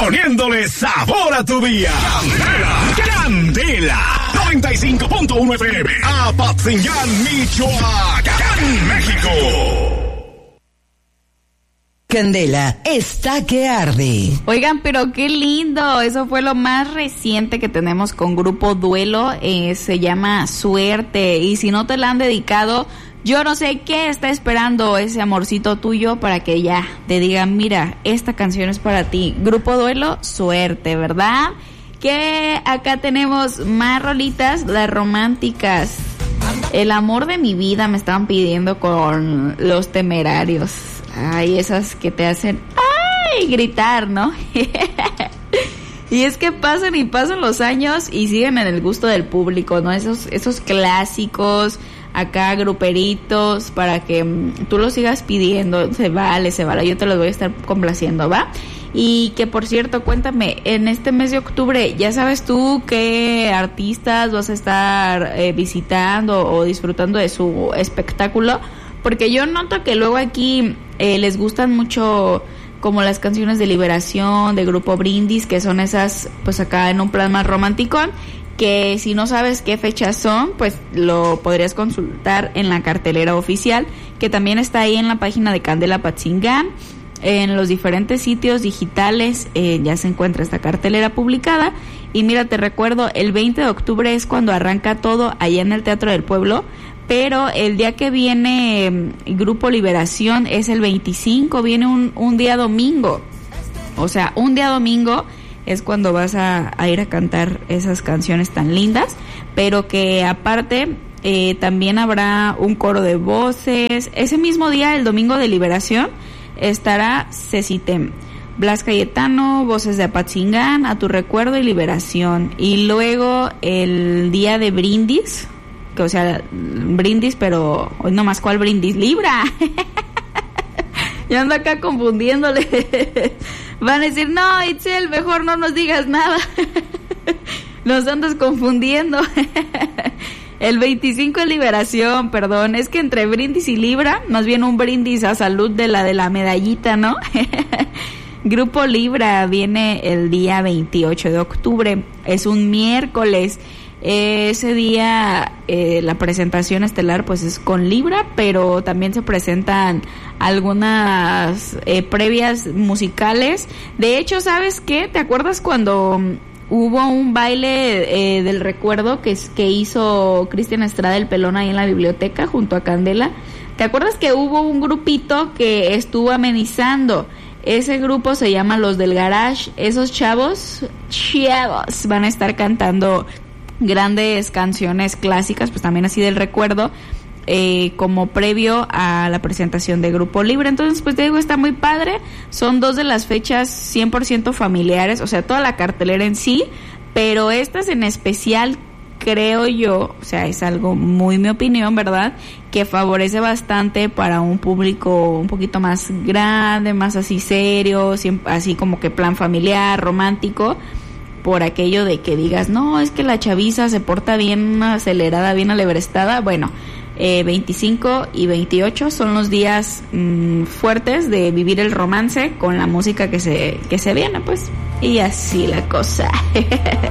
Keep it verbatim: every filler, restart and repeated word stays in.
poniéndole sabor a tu día. Candela, Candela, noventa y cinco punto uno F M, Apatzingán, Michoacán, México. Candela está que arde. Oigan, pero qué lindo. Eso fue lo más reciente que tenemos con Grupo Duelo. Eh, se llama Suerte. Y si no te la han dedicado, yo no sé qué está esperando ese amorcito tuyo para que ya te digan, mira, esta canción es para ti. Grupo Duelo, Suerte, ¿verdad? Que acá tenemos más rolitas, las románticas. El amor de mi vida me estaban pidiendo con Los Temerarios. Ay, esas que te hacen, ay, gritar, ¿no? Y es que pasan y pasan los años y siguen en el gusto del público, ¿no? Esos, esos clásicos, acá gruperitos, para que um, tú los sigas pidiendo, se vale, se vale, yo te los voy a estar complaciendo, ¿va? Y que, por cierto, cuéntame, en este mes de octubre, ¿ya sabes tú qué artistas vas a estar eh, visitando o disfrutando de su espectáculo? Porque yo noto que luego aquí eh, les gustan mucho como las canciones de Liberación, de Grupo Brindis, que son esas, pues acá en un plan más romántico, que si no sabes qué fechas son, pues lo podrías consultar en la cartelera oficial, que también está ahí en la página de Candela Apatzingán. En los diferentes sitios digitales eh, ya se encuentra esta cartelera publicada. Y mira, te recuerdo, el veinte de octubre es cuando arranca todo allá en el Teatro del Pueblo. Pero el día que viene eh, Grupo Liberación es el veinticinco, viene un, un día domingo. O sea, un día domingo es cuando vas a, a ir a cantar esas canciones tan lindas. Pero que aparte eh, también habrá un coro de voces. Ese mismo día, el domingo de Liberación, estará Cecitem, Blas Cayetano, Voces de Apatzingán, A Tu Recuerdo y Liberación. Y luego el día de Brindis, que o sea, brindis, pero hoy nomás, ¿cuál brindis? ¡Libra! Yo ando acá confundiéndole. Van a decir, no, Itzel, mejor no nos digas nada. Nos andas confundiendo. El veinticinco es Liberación, perdón, es que entre brindis y Libra, más bien un brindis a salud de la de la medallita, ¿no? Grupo Libra viene el día veintiocho de octubre, es un miércoles. Ese día eh, la presentación estelar pues es con Libra, pero también se presentan algunas eh, previas musicales. De hecho, ¿sabes qué? ¿Te acuerdas cuando hubo un baile eh, del recuerdo que, que hizo Cristian Estrada el Pelón ahí en la biblioteca junto a Candela? ¿Te acuerdas que hubo un grupito que estuvo amenizando? Ese grupo se llama Los del Garage. Esos chavos, chavos, van a estar cantando grandes canciones clásicas, pues también así del recuerdo, eh, como previo a la presentación de Grupo Libre. Entonces, pues te digo, está muy padre. Son dos de las fechas cien por ciento familiares, o sea, toda la cartelera en sí, pero estas en especial, creo yo, o sea, es algo muy mi opinión, ¿verdad?, que favorece bastante para un público un poquito más grande, más así serio, así como que plan familiar, romántico, por aquello de que digas, no, es que la chaviza se porta bien acelerada, bien alebrestada. Bueno, eh, veinticinco y veintiocho son los días mmm, fuertes de vivir el romance con la música que se, que se viene, pues, y así la cosa.